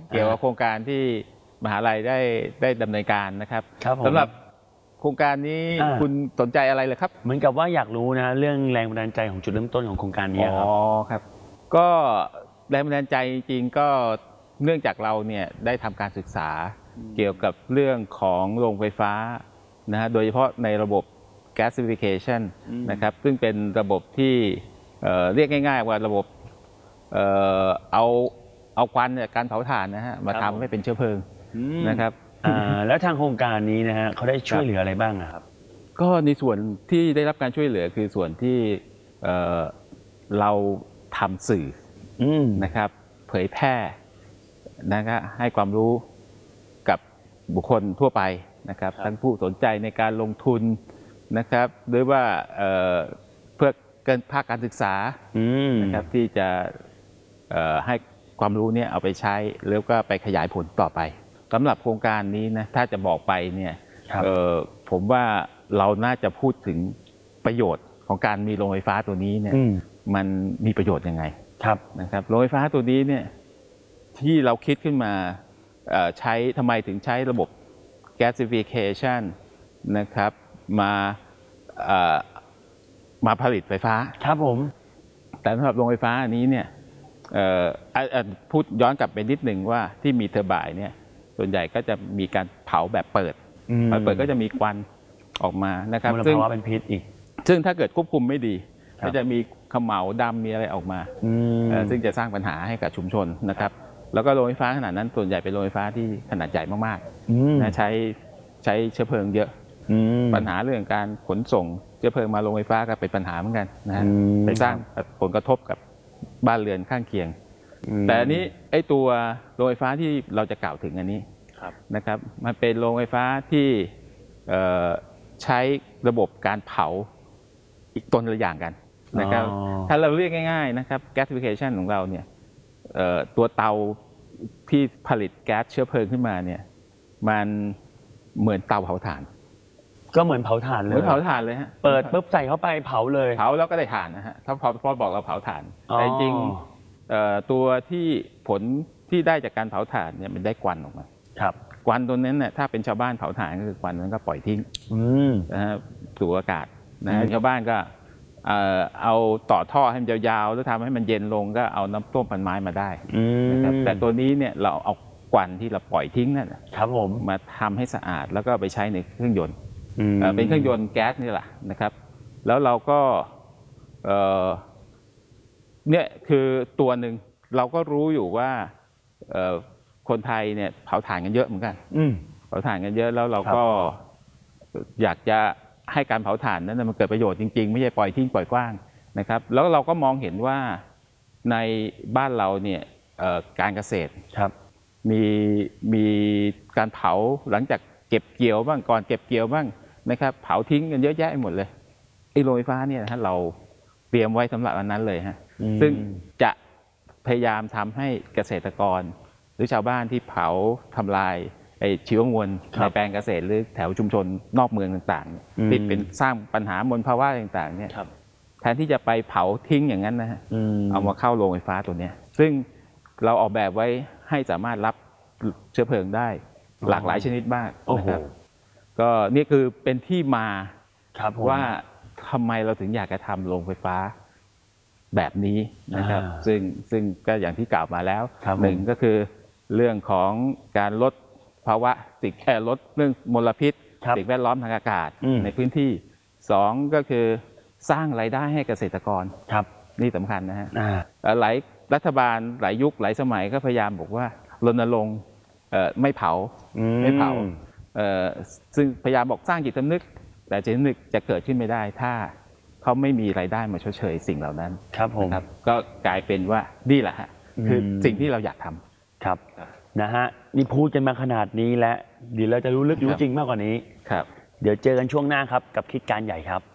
เกี่ยวกับโครงการที่มหาลัยได้ดำเนินการนะครับสำหรับโครงการนี้คุณสนใจอะไรเลยครับเหมือนกับว่าอยากรู้นะเรื่องแรงบันดาลใจของจุดเริ่มต้นของโครงการนี้ครับครับก็แรงบันดาลใจจริงก็เนื่องจากเราเนี่ยได้ทำการศึกษาเกี่ยวกับเรื่องของโรงไฟฟ้านะฮะโดยเฉพาะในระบบ gasification นะครับซึ่งเป็นระบบที่เรียกง่ายๆว่าระบบเอาควันจากการเผาถ่านนะฮะมาทำให้เป็นเชื้อเพลิงนะครับแล้วทางโครงการนี้นะฮะเขาได้ช่วยเหลืออะไรบ้างครับก็ในส่วนที่ได้รับการช่วยเหลือคือส่วนที่เราทำสื่อนะครับเผยแพร่นะครับให้ความรู้กับบุคคลทั่วไปนะครับทั้งผู้สนใจในการลงทุนนะครับหรือว่าเพื่อเกินภาคการศึกษานะครับที่จะให้ความรู้เนี่ยเอาไปใช้แล้วก็ไปขยายผลต่อไปสำหรับโครงการนี้นะถ้าจะบอกไปเนี่ยผมว่าเราน่าจะพูดถึงประโยชน์ของการมีโรงไฟฟ้าตัวนี้เนี่ยมันมีประโยชน์ยังไงนะครับโรงไฟฟ้าตัวนี้เนี่ยที่เราคิดขึ้นมาใช้ทำไมถึงใช้ระบบ gasification นะครับมาผลิตไฟฟ้าครับผมแต่สำหรับโรงไฟฟ้าอันนี้เนี่ยพูดย้อนกลับไปนิดหนึ่งว่าที่มีเทอร์ไบน์เนี่ยส่วนใหญ่ก็จะมีการเผาแบบเปิดก็จะมีควันออกมานะครับซึ่งเป็นพิษอีกซึ่งถ้าเกิดควบคุมไม่ดีก็จะมีเขม่าดำมีอะไรออกมาซึ่งจะสร้างปัญหาให้กับชุมชนนะครับแล้วก็โรงไฟฟ้าขนาดนั้นส่วนใหญ่เป็นโรงไฟฟ้าที่ขนาดใหญ่มากๆนะใช้เชื้อเพลิงเยอะปัญหาเรื่องการขนส่งเชื้อเพลิงมาโรงไฟฟ้าก็เป็นปัญหาเหมือนกันนะไปสร้างผลกระทบกับบ้านเรือนข้างเคียงแต่อันนี้ไอ้ตัวโรงไฟฟ้าที่เราจะกล่าวถึงอันนี้นะครับมันเป็นโรงไฟฟ้าที่ใช้ระบบการเผาอีกต้นละอย่างกันนะครับถ้าเราเรียกง่ายๆนะครับ gasification ของเราเนี่ยตัวเตาที่ผลิตแก๊สเชื้อเพลิงขึ้นมาเนี่ยมันเหมือนเตาเผาถ่านก็เหมือนเผาถ่านเลยเหมือนเผาถ่านเลยฮะเปิดปุ๊บใส่เข้าไปเผาเลยเผาแล้วก็ได้ถ่านนะฮะถ้าพอบอกเราเผาถ่านแต่จริงตัวที่ผลที่ได้จากการเผาถ่านเนี่ยมันได้ควันออกมาควันตัวนั้นเนี่ยถ้าเป็นชาวบ้านเผาถ่านก็คือควันนั้นก็ปล่อยทิ้งนะฮะสู่อากาศนะชาวบ้านก็เอาต่อท่อให้มันยาวๆแล้วทำให้มันเย็นลงก็เอาน้ำต้มพันไม้มาได้นะครับแต่ตัวนี้เนี่ยเราเอาควันที่เราปล่อยทิ้งนั่นมาทำให้สะอาดแล้วก็ไปใช้ในเครื่องยนต์เป็นเครื่องยนต์แก๊สนี่แหละนะครับแล้วเราก็เนี่ยคือตัวหนึ่งเราก็รู้อยู่ว่าคนไทยเนี่ยเผาถ่านกันเยอะเหมือนกันเผาถ่านกันเยอะแล้วเราก็อยากจะให้การเผาถ่านนั้นมันเกิดประโยชน์จริงๆไม่ใช่ปล่อยทิ้งปล่อยกว้างนะครับแล้วเราก็มองเห็นว่าในบ้านเราเนี่ยการเกษตรมีการเผาหลังจากเก็บเกี่ยวบ้างก่อนเก็บเกี่ยวบ้างนะครับเผาทิ้งกันเยอะแยะหมดเลยไอ้โรงไฟฟ้าเนี่ยนะเราเตรียมไว้สำหรับอันนั้นเลยฮะซึ่งจะพยายามทำให้เกษตรกรหรือชาวบ้านที่เผาทำลายไอ้ชีวมวลในแปลงเกษตรหรือแถวชุมชนนอกเมืองต่างๆที่เป็นสร้างปัญหามลภาวะต่างๆเนี่ยแทนที่จะไปเผาทิ้งอย่างนั้นนะฮะเอามาเข้าโรงไฟฟ้าตัวนี้ซึ่งเราออกแบบไว้ให้สามารถรับเชื้อเพลิงได้หลากหลายชนิดมากนะครับก็นี่คือเป็นที่มาว่าทำไมเราถึงอยากจะทำโรงไฟฟ้าแบบนี้นะครับซึ่งก็อย่างที่กล่าวมาแล้วหนึ่งก็คือเรื่องของการลดภาวะลดเรื่องมลพิษสิ่งแวดล้อมทางอากาศในพื้นที่สองก็คือสร้างรายได้ให้เกษตรกรนี่สำคัญนะฮะหลายรัฐบาลหลายยุคหลายสมัยก็พยายามบอกว่ารณรงค์ไม่เผาซึ่งพยายามบอกสร้างจิตสำนึกแต่จิตสำนึกจะเกิดขึ้นไม่ได้ถ้าเขาไม่มีรายได้มาชดเชยสิ่งเหล่านั้นนะครับก็กลายเป็นว่านี่แหละฮะคือสิ่งที่เราอยากทำครับนะฮะนี่พูดกันมาขนาดนี้แล้วเดี๋ยวเราจะรู้ลึกรู้จริงมากกว่านี้เดี๋ยวเจอกันช่วงหน้าครับกับคิดการใหญ่ครับ